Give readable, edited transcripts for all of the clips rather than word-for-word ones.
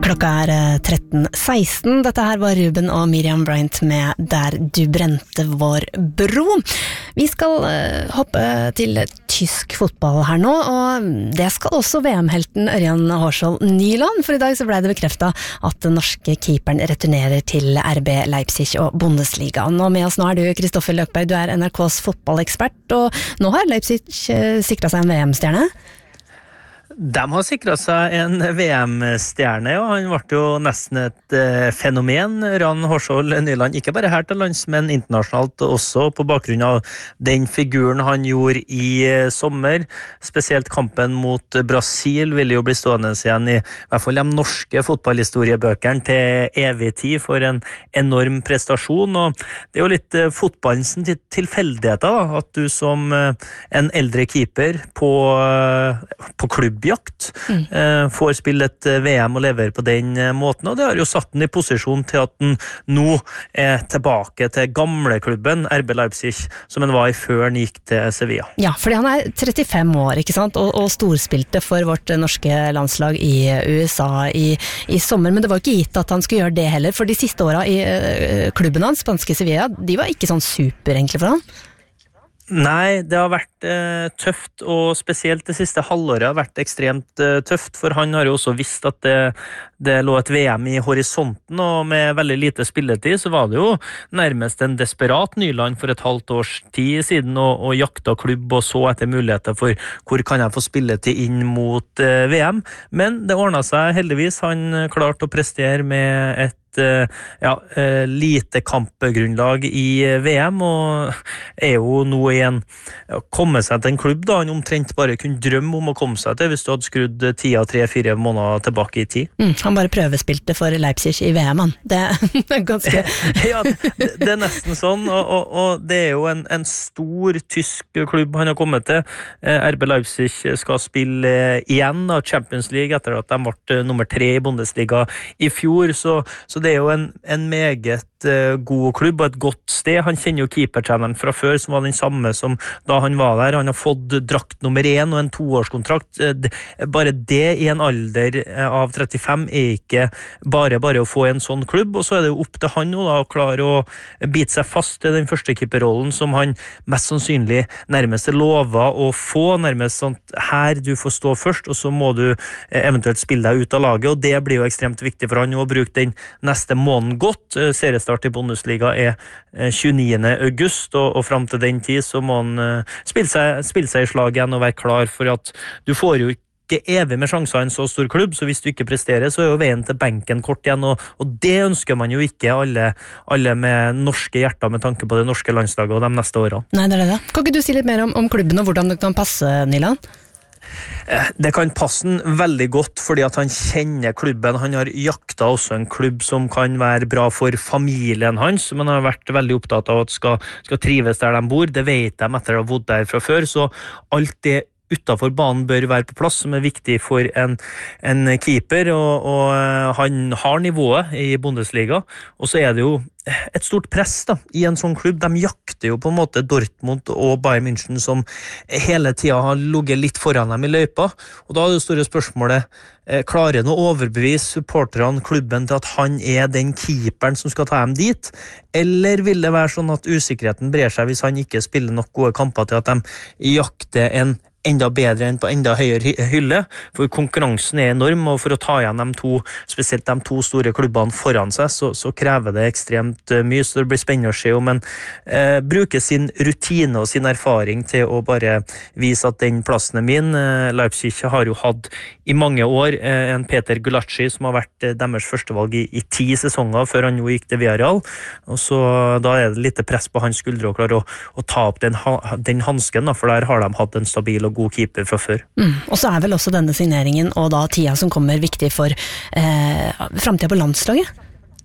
Klokka 13:16. Dette her var Ruben og Miriam Bryant med Der du brente vår bro. Vi skal hoppe til tysk fotball her nå, og det skal også VM-helten Ørjan Horsvold Nyland, for i dag så ble det bekreftet at den norske keeperen returnerer til RB Leipzig og Bundesligaen. Og med oss nå er du, Kristoffer Løkberg, du er NRKs fotballekspert, og nå har Leipzig sikret seg en VM-stjerne. De har sikret seg en VM-stjerne, og han ble jo nesten et fenomen, Ørjan Horsvold Nyland, ikke bare her til lands, men internasjonalt også på bakgrunn av den figuren han gjorde i sommer. Spesielt kampen mot Brasil vil jo bli stående igjen i hvert fall de norske fotballhistoriebøkene til evig tid for en enorm prestasjon, og det er jo litt fotballens tilfeldigheter da, at du som en eldre keeper på klubbjakt får spille et VM og levere på den måten, og det har jo satt den i posisjon til at den nå er tilbake til gamleklubben RB Leipzig, som den var i før den gikk til Sevilla. Ja, fordi han er 35 år, ikke sant? Og storspilte for vårt norske landslag i USA i sommer, men det var ikke gitt at han skulle gjøre det heller, for de siste årene i klubben hans, spanske Sevilla, de var ikke sånn super egentlig for han. Nei, det har vært tøft, og spesielt det siste halvåret har vært ekstremt tøft, for han har jo også visst at det lå et VM i horisonten, og med veldig lite spilletid så var det jo nærmest en desperat Nyland for et halvt års tid siden og jakta klubb og så etter muligheter for hvor kan jeg få spilletid inn mot VM, men det ordnet seg heldigvis. Han klarte å prestere med et lite kampgrunnlag i VM, og er jo nå igjen komme seg til en klubb da han omtrent bare kunne drømme om å komme seg til hvis du hadde skrudd tida 3-4 måneder tilbake i tid. Han bare prøvespilte for Leipzig i VM, han. Det er ganske... Ja, det er nesten sånn, og det er jo en stor tysk klubb han har kommet til. RB Leipzig skal spille igjen da, Champions League etter at de ble nummer 3 i Bundesliga i fjor, så det er jo en meget god klubb og et godt sted. Han kjenner jo keepertreneren fra før, som var den samme som da han var der. Han har fått drakt nummer 1 og en 2-årskontrakt. Bare det i en alder av 35 er ikke bare å få en sånn klubb, og så er det jo opp til han nå da, å klare å bite seg fast i den første keeperrollen som han mest sannsynlig nærmest lovet å få, nærmest sånn her du får stå først, og så må du eventuelt spille deg ut av laget, og det blir jo ekstremt viktig for han å bruke den neste måneden godt. Seriestart i Bundesliga er 29. august, og frem til den tid så må han spille seg i slag igjen og være klar, for at du får jo ikke evig med sjanser i en så stor klubb, så hvis du ikke presterer, så er jo veien til benken kort igjen, og det ønsker man jo ikke alle med norske hjerter med tanke på det norske landslaget og de neste årene. Nei, det er det. Kan ikke du si litt mer om klubben og hvordan det kan passe, Nyland? Det kan passe den veldig godt fordi at han kjenner klubben. Han har jakta også en klubb som kan være bra for familien hans, men han har vært veldig opptatt av at skal trives der de bor. Det vet de etter å ha bodd der fra før, så alt det utenfor banen bør være på plass, som er viktig for en keeper, og han har nivået i Bundesliga, og så er det jo et stort press da, i en sånn klubb. De jakter jo på en måte Dortmund og Bayern München, som hele tiden har ligget litt foran dem i løypa, og da er det store spørsmålet, klarer han å overbevise supporterne klubben til at han er den keeperen som skal ta dem dit, eller vil det være sånn at usikkerheten brer seg hvis han ikke spiller nok gode kamper til at de jakter en enda bedre enn på enda høyere hylle, for konkurransen er enorm, og for å ta igjen spesielt de to store klubbene foran seg, så krever det ekstremt mye, så det blir spennende å se om han bruker sin rutine og sin erfaring til å bare vise at den plassen er min. Leipzig har jo hatt i mange år en Peter Gulacsi som har vært deres førstevalg i 10 sesonger før han jo gikk til Villarreal, og så da er det litt press på hans skuldre å klare å ta opp den hansken, for der har de hatt en stabil og god keeper fra før. Og så er vel også denne signeringen og da tida som kommer viktig for fremtiden på landslaget?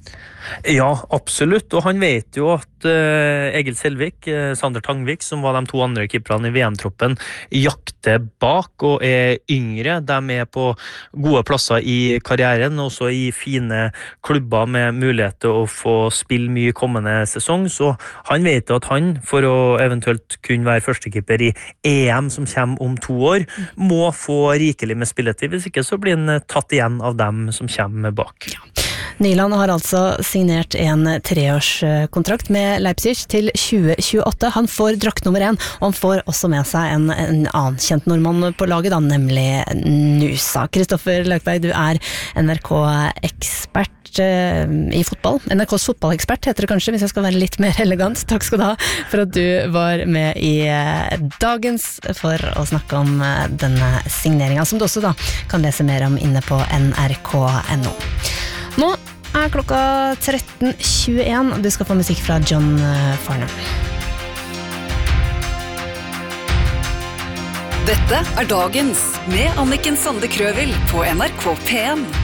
Ja, absolutt, og han vet jo at Egil Selvik, Sander Tangvik, som var de to andre keeperne i VM-troppen, jakter bak og yngre. De på gode plasser i karrieren, også i fine klubber med mulighet til å få spille mye kommende sesong, så han vet jo at han, for å eventuelt kunne være førstekeeper i EM som kommer om 2 år, må få rikelig med spilletid, hvis ikke så blir han tatt igjen av dem som kommer bak. Ja. Nyland har altså signert en 3-årskontrakt med Leipzig til 2028. Han får drakt nummer 1, og han får også med seg en annen kjent nordmann på laget, da, nemlig Nusa. Kristoffer Løkberg, du NRK-ekspert i fotball. NRKs fotballekspert heter det kanskje, hvis jeg skal være litt mer elegant. Takk skal du ha for at du var med i dagens for å snakke om denne signeringen, som du også da kan lese mer om inne på nrk.no. Nå klokka 13:21. Du skal få musikk fra John Farnham. Dette dagens med Anniken Sande Krøvel på NRK P1.